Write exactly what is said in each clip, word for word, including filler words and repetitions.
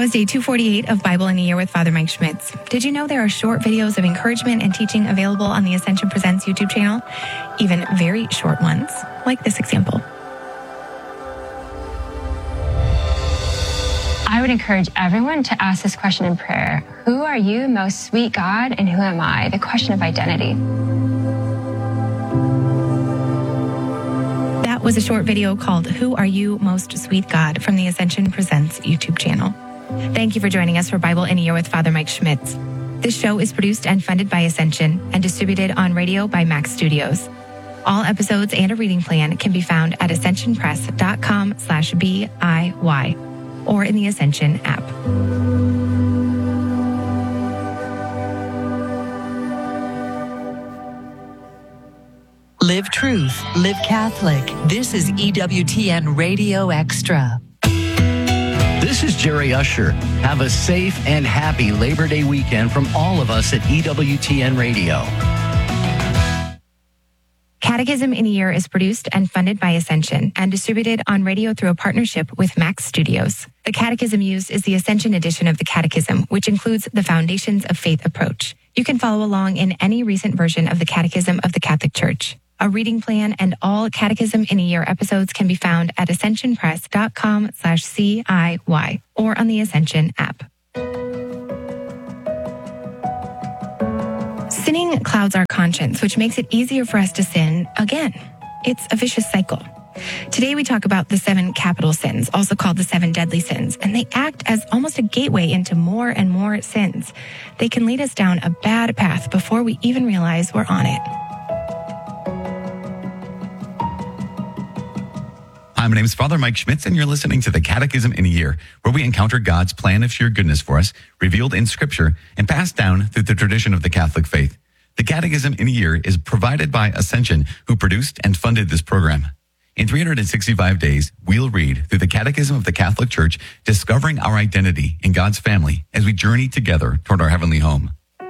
was day two forty-eight of Bible in a Year with Father Mike Schmitz. Did you know there are short videos of encouragement and teaching available on the Ascension Presents YouTube channel? Even very short ones, like this example. I would encourage everyone to ask this question in prayer. Who are you, most sweet God, and who am I? The question of identity. That was a short video called Who Are You, Most Sweet God from the Ascension Presents YouTube channel. Thank you for joining us for Bible in a Year with Father Mike Schmitz. This show is produced and funded by Ascension and distributed on radio by Max Studios. All episodes and a reading plan can be found at ascensionpress.com slash B-I-Y or in the Ascension app. Live truth, live Catholic. This is E W T N Radio Extra. This is Jerry Usher. Have a safe and happy Labor Day weekend from all of us at E W T N Radio. Catechism in a Year is produced and funded by Ascension and distributed on radio through a partnership with Max Studios. The catechism used is the Ascension edition of the Catechism, which includes the Foundations of Faith approach. You can follow along in any recent version of the Catechism of the Catholic Church. A reading plan and all Catechism in a Year episodes can be found at ascensionpress.com slash C-I-Y or on the Ascension app. Sinning clouds our conscience, which makes it easier for us to sin again. It's a vicious cycle. Today we talk about the seven capital sins, also called the seven deadly sins, and they act as almost a gateway into more and more sins. They can lead us down a bad path before we even realize we're on it. Hi, my name is Father Mike Schmitz, and you're listening to the Catechism in a Year, where we encounter God's plan of sheer goodness for us, revealed in Scripture and passed down through the tradition of the Catholic faith. The Catechism in a Year is provided by Ascension, who produced and funded this program. In three hundred sixty-five days, we'll read through the Catechism of the Catholic Church, discovering our identity in God's family as we journey together toward our heavenly home.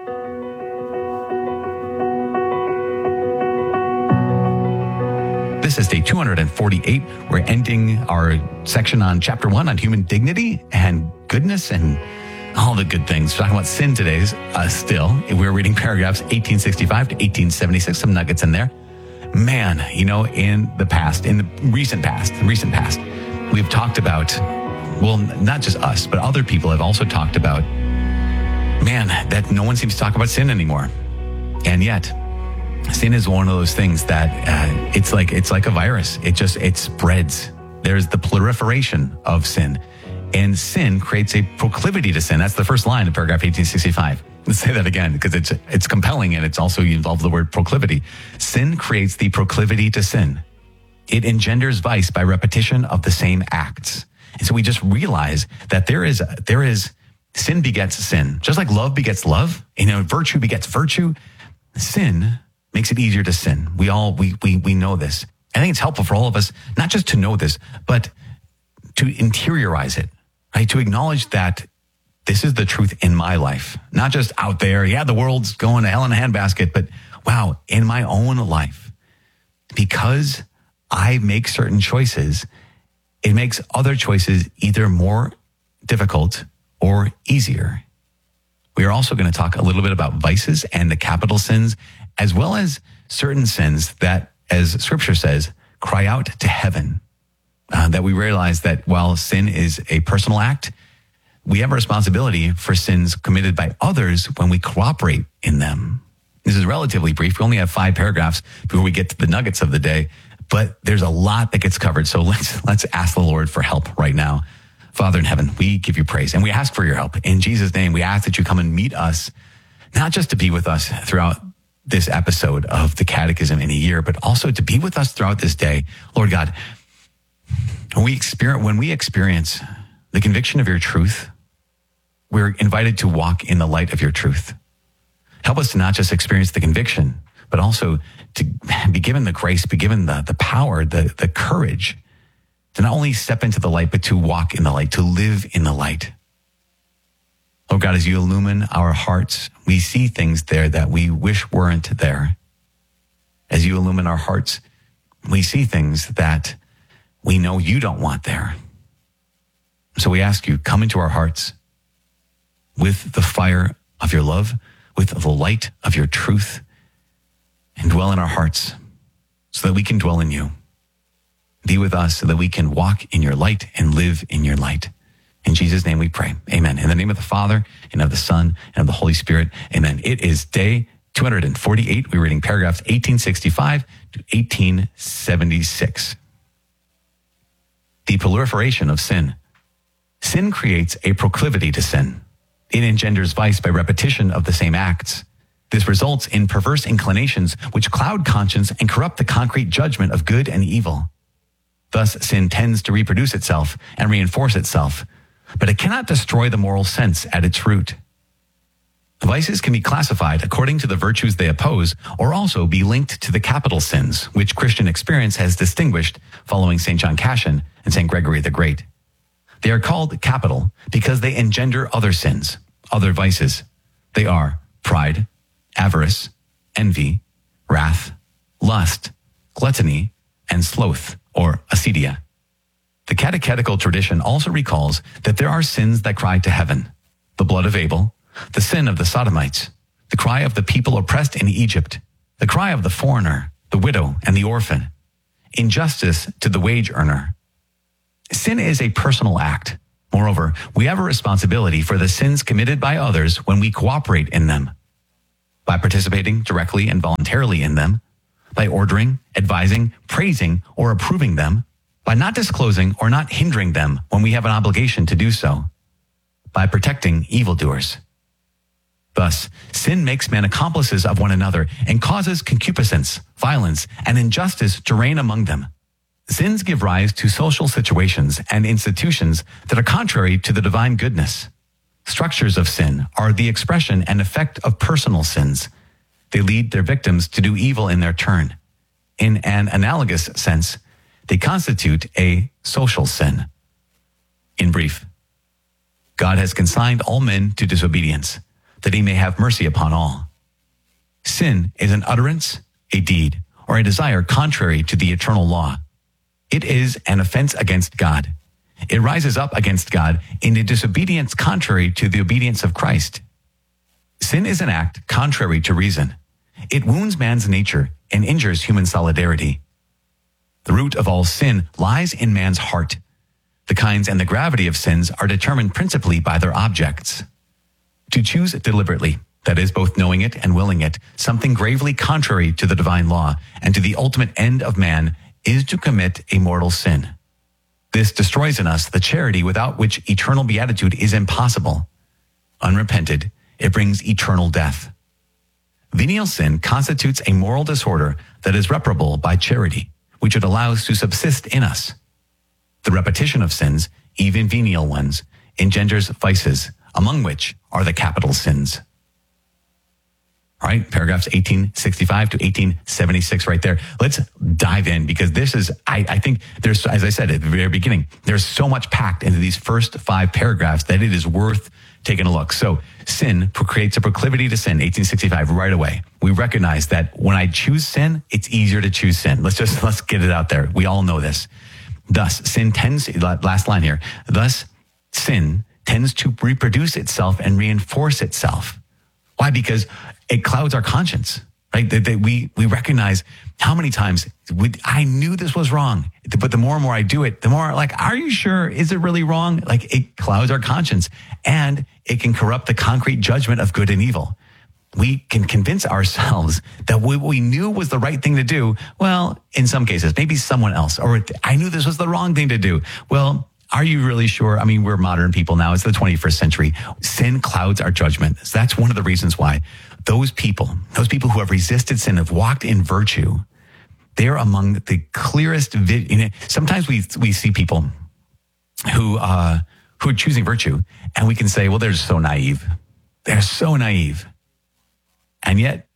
This is day two hundred forty-eight. We're ending our section on chapter one on human dignity and goodness and all the good things. We're talking about sin today uh, still. We're reading paragraphs eighteen sixty-five to eighteen seventy-six, some nuggets in there. Man, you know, in the past, in the recent past, the recent past, we've talked about, well, not just us, but other people have also talked about, man, that no one seems to talk about sin anymore. And yet, sin is one of those things that uh, it's like it's like a virus. It just it spreads. There's the proliferation of sin, and sin creates a proclivity to sin. That's the first line of paragraph eighteen sixty-five. Let's say that again because it's it's compelling, and it's also involves the word proclivity. Sin creates the proclivity to sin. It engenders vice by repetition of the same acts, and so we just realize that there is there is sin begets sin, just like love begets love. You know, virtue begets virtue. Sin makes it easier to sin. We all, we, we, we know this. I think it's helpful for all of us, not just to know this, but to interiorize it, right? To acknowledge that this is the truth in my life, not just out there. Yeah, the world's going to hell in a handbasket, but wow, in my own life, because I make certain choices, it makes other choices either more difficult or easier. We are also going to talk a little bit about vices and the capital sins, as well as certain sins that, as Scripture says, cry out to heaven. Uh, that we realize that while sin is a personal act, we have a responsibility for sins committed by others when we cooperate in them. This is relatively brief. We only have five paragraphs before we get to the nuggets of the day, but there's a lot that gets covered. So let's let's ask the Lord for help right now. Father in heaven, we give you praise and we ask for your help. In Jesus' name, we ask that you come and meet us, not just to be with us throughout this episode of the Catechism in a Year, but also to be with us throughout this day. Lord God, when we experience, when we experience the conviction of your truth, we're invited to walk in the light of your truth. Help us to not just experience the conviction, but also to be given the grace, be given the, the power, the, the courage to not only step into the light, but to walk in the light, to live in the light. Oh God, as you illumine our hearts, we see things there that we wish weren't there. As you illumine our hearts, we see things that we know you don't want there. So we ask you, come into our hearts, with the fire of your love, with the light of your truth, and dwell in our hearts so that we can dwell in you. Be with us so that we can walk in your light and live in your light. In Jesus' name we pray. Amen. In the name of the Father, and of the Son, and of the Holy Spirit. Amen. It is day two hundred forty-eight. We're reading paragraphs eighteen sixty-five to eighteen seventy-six. The proliferation of sin. Sin creates a proclivity to sin. It engenders vice by repetition of the same acts. This results in perverse inclinations which cloud conscience and corrupt the concrete judgment of good and evil. Thus, sin tends to reproduce itself and reinforce itself, but it cannot destroy the moral sense at its root. Vices can be classified according to the virtues they oppose, or also be linked to the capital sins, which Christian experience has distinguished following Saint John Cassian and Saint Gregory the Great. They are called capital because they engender other sins, other vices. They are pride, avarice, envy, wrath, lust, gluttony, and sloth, or acedia. The catechetical tradition also recalls that there are sins that cry to heaven: the blood of Abel, the sin of the Sodomites, the cry of the people oppressed in Egypt, the cry of the foreigner, the widow, and the orphan, injustice to the wage earner. Sin is a personal act. Moreover, we have a responsibility for the sins committed by others when we cooperate in them. By participating directly and voluntarily in them, by ordering, advising, praising, or approving them, by not disclosing or not hindering them when we have an obligation to do so, by protecting evildoers. Thus, sin makes men accomplices of one another and causes concupiscence, violence, and injustice to reign among them. Sins give rise to social situations and institutions that are contrary to the divine goodness. Structures of sin are the expression and effect of personal sins. They lead their victims to do evil in their turn. In an analogous sense, they constitute a social sin. In brief, God has consigned all men to disobedience, that he may have mercy upon all. Sin is an utterance, a deed, or a desire contrary to the eternal law. It is an offense against God. It rises up against God in a disobedience contrary to the obedience of Christ. Sin is an act contrary to reason. It wounds man's nature and injures human solidarity. The root of all sin lies in man's heart. The kinds and the gravity of sins are determined principally by their objects. To choose deliberately, that is, both knowing it and willing it, something gravely contrary to the divine law and to the ultimate end of man, is to commit a mortal sin. This destroys in us the charity without which eternal beatitude is impossible. Unrepented, it brings eternal death. Venial sin constitutes a moral disorder that is reparable by charity, which it allows to subsist in us. The repetition of sins, even venial ones, engenders vices, among which are the capital sins. All right, paragraphs eighteen sixty-five to eighteen seventy-six right there. Let's dive in because this is, I, I think there's, as I said at the very beginning, there's so much packed into these first five paragraphs that it is worth taking a look. So sin creates a proclivity to sin, eighteen sixty-five, right away. We recognize that when I choose sin, it's easier to choose sin. Let's just, let's get it out there. We all know this. Thus, sin tends, last line here, thus sin tends to reproduce itself and reinforce itself. Why? Because it clouds our conscience, right? That, that we, we recognize how many times we, I knew this was wrong, but the more and more I do it, the more like, are you sure? Is it really wrong? Like it clouds our conscience and it can corrupt the concrete judgment of good and evil. We can convince ourselves that what we knew was the right thing to do. Well, in some cases, maybe someone else, or I knew this was the wrong thing to do. Well, are you really sure? I mean, we're modern people now. It's the twenty-first century. Sin clouds our judgment. So that's one of the reasons why those people, those people who have resisted sin, have walked in virtue. They're among the clearest. Vi- you know, sometimes we we see people who uh, who are choosing virtue, and we can say, well, they're just so naive. They're so naive. And yet,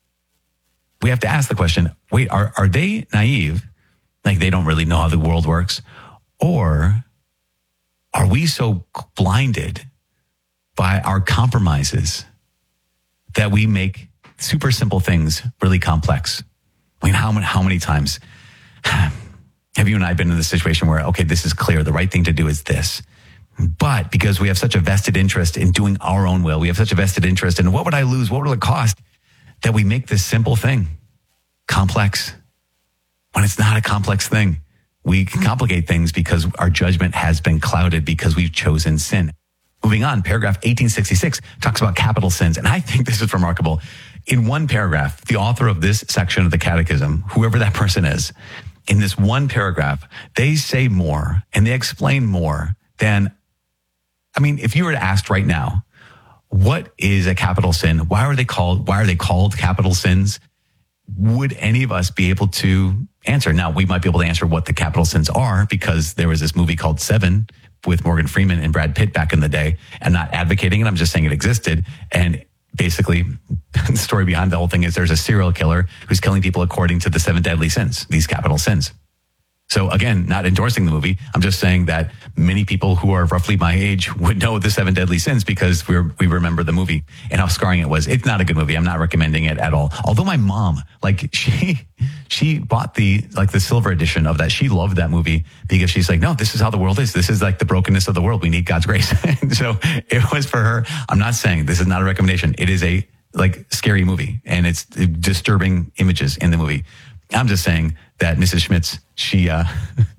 we have to ask the question, wait, are, are they naive? Like they don't really know how the world works? Or are we so blinded by our compromises that we make super simple things really complex? I mean, how many, how many times have you and I been in this situation where, okay, this is clear. The right thing to do is this. But because we have such a vested interest in doing our own will, we have such a vested interest in what would I lose, what will it cost, that we make this simple thing complex when it's not a complex thing. We can complicate things because our judgment has been clouded because we've chosen sin. Moving on, paragraph eighteen sixty-six talks about capital sins. And I think this is remarkable. In one paragraph, the author of this section of the Catechism, whoever that person is, in this one paragraph, they say more and they explain more than, I mean, if you were to ask right now, what is a capital sin? Why are they called, why are they called capital sins? Would any of us be able to answer? Now, we might be able to answer what the capital sins are because there was this movie called Seven with Morgan Freeman and Brad Pitt back in the day. I'm not advocating it. I'm just saying it existed. And basically, the story behind the whole thing is there's a serial killer who's killing people according to the seven deadly sins, these capital sins. So again, not endorsing the movie. I'm just saying that many people who are roughly my age would know the seven deadly sins because we're, we remember the movie and how scarring it was. It's not a good movie. I'm not recommending it at all. Although my mom, like she, she bought the, like the silver edition of that. She loved that movie because she's like, no, this is how the world is. This is like the brokenness of the world. We need God's grace. So it was for her. I'm not saying this is not a recommendation. It is a like scary movie and it's disturbing images in the movie. I'm just saying that Missus Schmitz, she, uh,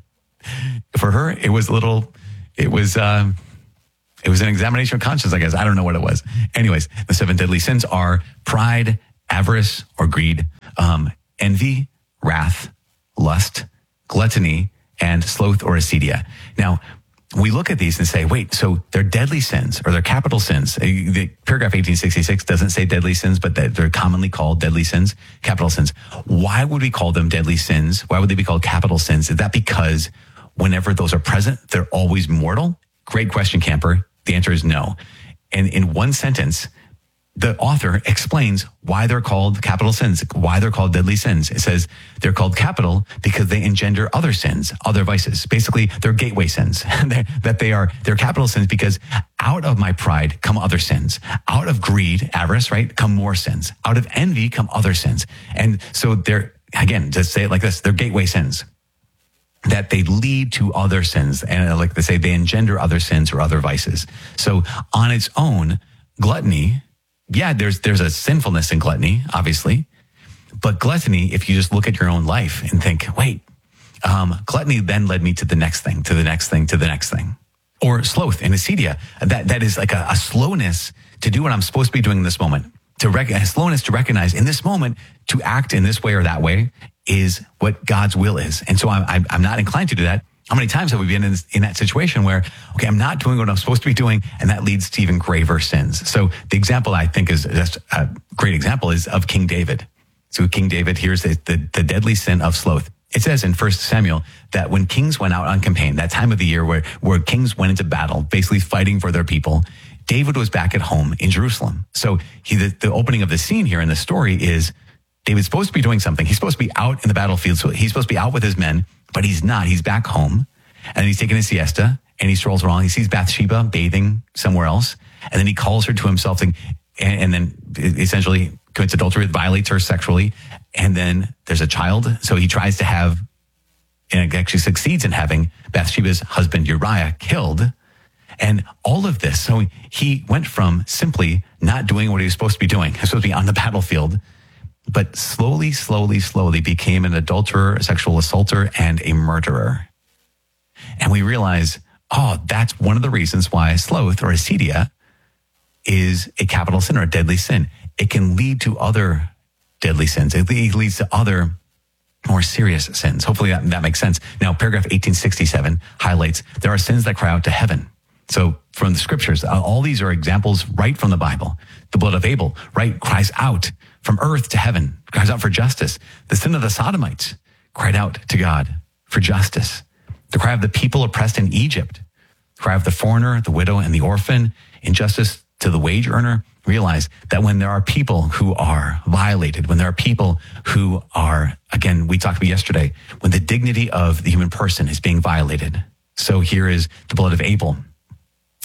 for her, it was a little, it was, um, it was an examination of conscience, I guess. I don't know what it was. Anyways, the seven deadly sins are pride, avarice or greed, um, envy, wrath, lust, gluttony, and sloth or acedia. Now, we look at these and say, wait, so they're deadly sins or they're capital sins. The paragraph eighteen sixty-six doesn't say deadly sins, but they're commonly called deadly sins, capital sins. Why would we call them deadly sins? Why would they be called capital sins? Is that because whenever those are present, they're always mortal? Great question, Camper. The answer is no. And in one sentence, the author explains why they're called capital sins, why they're called deadly sins. It says they're called capital because they engender other sins, other vices. Basically, they're gateway sins. That they are, they're capital sins because out of my pride come other sins. Out of greed, avarice, right, come more sins. Out of envy come other sins. And so they're, again, to say it like this, they're gateway sins. That they lead to other sins. And like they say, they engender other sins or other vices. So on its own, gluttony, yeah, there's there's a sinfulness in gluttony, obviously. But gluttony, if you just look at your own life and think, wait, um, gluttony then led me to the next thing, to the next thing, to the next thing. Or sloth and acedia, that, that is like a, a slowness to do what I'm supposed to be doing in this moment. To rec- a slowness to recognize in this moment, to act in this way or that way is what God's will is. And so I'm, I'm, I'm not inclined to do that. How many times have we been in, in that situation where, okay, I'm not doing what I'm supposed to be doing, and that leads to even graver sins? So the example I think is just a great example is of King David. So King David, here's the, the, the deadly sin of sloth. It says in First Samuel that when kings went out on campaign, that time of the year where, where kings went into battle, basically fighting for their people, David was back at home in Jerusalem. So he, the, the opening of the scene here in the story is David's supposed to be doing something. He's supposed to be out in the battlefield. So he's supposed to be out with his men, but he's not. He's back home and he's taking a siesta and he strolls around. He sees Bathsheba bathing somewhere else. And then he calls her to himself and, and then essentially commits adultery, violates her sexually. And then there's a child. So he tries to have, and actually succeeds in having Bathsheba's husband Uriah killed. And all of this. So he went from simply not doing what he was supposed to be doing. He was supposed to be on the battlefield, but slowly, slowly, slowly became an adulterer, a sexual assaulter, and a murderer. And we realize, oh, that's one of the reasons why sloth or acedia is a capital sin or a deadly sin. It can lead to other deadly sins. It leads to other more serious sins. Hopefully that, that makes sense. Now, paragraph eighteen sixty-seven highlights there are sins that cry out to heaven. So from the scriptures, all these are examples right from the Bible. The blood of Abel, right, cries out from earth to heaven, cries out for justice. The sin of the Sodomites cried out to God for justice. The cry of the people oppressed in Egypt, the cry of the foreigner, the widow, and the orphan, injustice to the wage earner. Realize that when there are people who are violated, when there are people who are, again, we talked about yesterday, when the dignity of the human person is being violated. So here is the blood of Abel.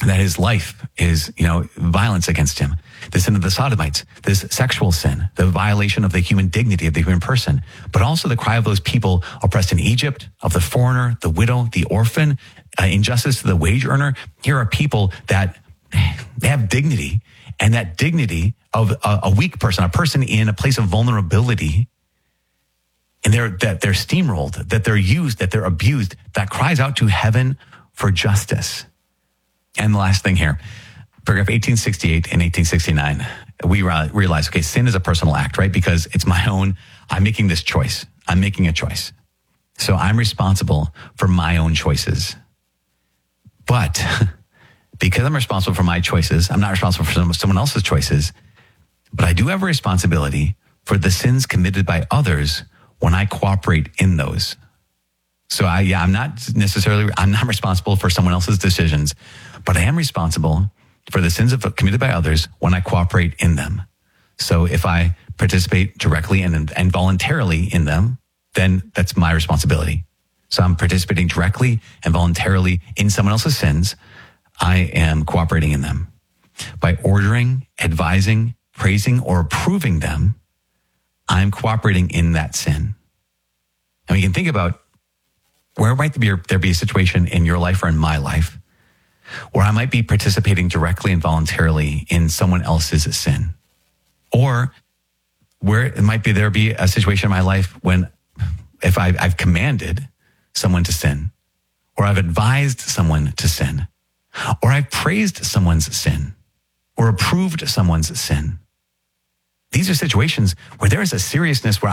that his life is, you know, violence against him. The sin of the sodomites, this sexual sin, the violation of the human dignity of the human person, but also the cry of those people oppressed in Egypt, of the foreigner, the widow, the orphan, uh, injustice to the wage earner. Here are people that they have dignity, and that dignity of a, a weak person, a person in a place of vulnerability, and they're, that they're steamrolled, that they're used, that they're abused, that cries out to heaven for justice. And the last thing here, paragraph eighteen sixty-eight and eighteen sixty-nine, we realize, okay, sin is a personal act, right? Because it's my own, I'm making this choice. I'm making a choice. So I'm responsible for my own choices. But because I'm responsible for my choices, I'm not responsible for someone else's choices, but I do have a responsibility for the sins committed by others when I cooperate in those. So I, yeah, I'm not necessarily, I'm not responsible for someone else's decisions, but I am responsible for the sins of, committed by others when I cooperate in them. So if I participate directly and, and voluntarily in them, then that's my responsibility. So I'm participating directly and voluntarily in someone else's sins. I am cooperating in them. By ordering, advising, praising, or approving them, I'm cooperating in that sin. And we can think about where might there be, there be a situation in your life or in my life where I might be participating directly and voluntarily in someone else's sin. Or where it might be there be a situation in my life when if I, I've commanded someone to sin, or I've advised someone to sin, or I've praised someone's sin, or approved someone's sin. These are situations where there is a seriousness where